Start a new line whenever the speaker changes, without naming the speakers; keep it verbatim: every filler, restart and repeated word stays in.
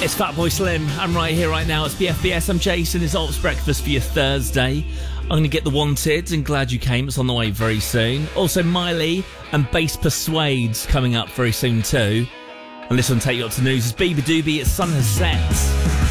It's Fatboy Slim. I'm right here, right now. It's B F B S. I'm Jason. It's Ops Breakfast for your Thursday. I'm going to get the Wanted and Glad You Came. It's on the way very soon. Also, Miley and Bass Persuades coming up very soon too. And this one take you up to news. It's Bieber Doobie. It's Sun Has Set.